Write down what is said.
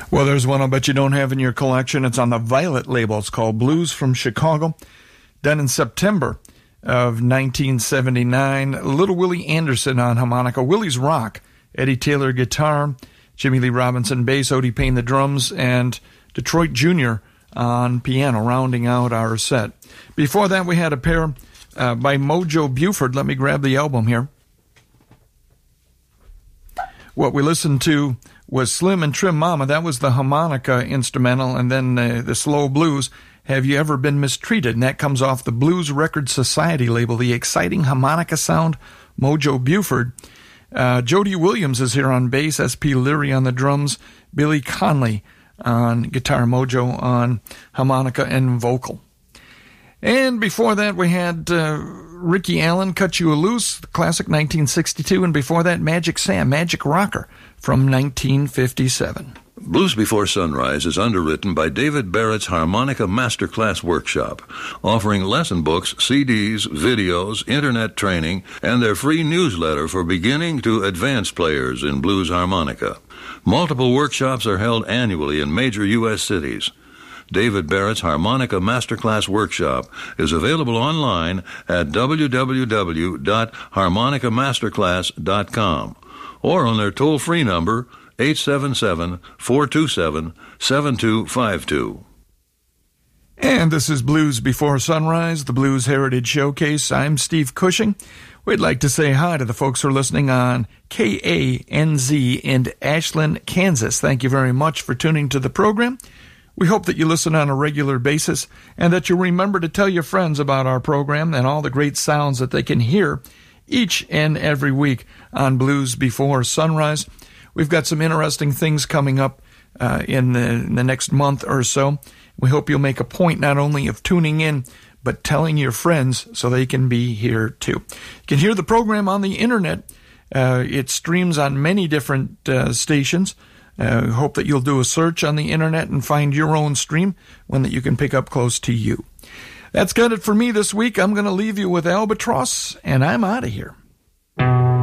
Well, there's one I'll bet you don't have in your collection. It's on the Violet label. It's called Blues from Chicago, done in September of 1979. Little Willie Anderson on harmonica, Willie's rock, Eddie Taylor guitar, Jimmy Lee Robinson bass, Odie Payne the drums, and Detroit Jr. on piano, rounding out our set. Before that, we had a pair by Mojo Buford. Let me grab the album here. What we listened to was Slim and Trim Mama. That was the harmonica instrumental, and then the slow blues, Have You Ever Been Mistreated? And that comes off the Blues Record Society label, the exciting harmonica sound, Mojo Buford. Jody Williams is here on bass, S.P. Leary on the drums, Billy Conley on guitar, Mojo on harmonica and vocal. And before that, we had Ricky Allen, Cut You Loose, the classic 1962, and before that, Magic Sam, Magic Rocker from 1957. Blues Before Sunrise is underwritten by David Barrett's Harmonica Masterclass Workshop, offering lesson books, CDs, videos, internet training, and their free newsletter for beginning to advanced players in blues harmonica. Multiple workshops are held annually in major U.S. cities. David Barrett's Harmonica Masterclass Workshop is available online at www.harmonicamasterclass.com or on their toll-free number 877-427-7252. And this is Blues Before Sunrise, the Blues Heritage Showcase. I'm Steve Cushing. We'd like to say hi to the folks who are listening on KANZ in Ashland, Kansas. Thank you very much for tuning to the program. We hope that you listen on a regular basis and that you remember to tell your friends about our program and all the great sounds that they can hear each and every week on Blues Before Sunrise. We've got some interesting things coming up in the next month or so. We hope you'll make a point not only of tuning in, but telling your friends so they can be here too. You can hear the program on the internet. It streams on many different stations. Hope that you'll do a search on the internet and find your own stream, one that you can pick up close to you. That's got it for me this week. I'm going to leave you with Albatross, and I'm out of here.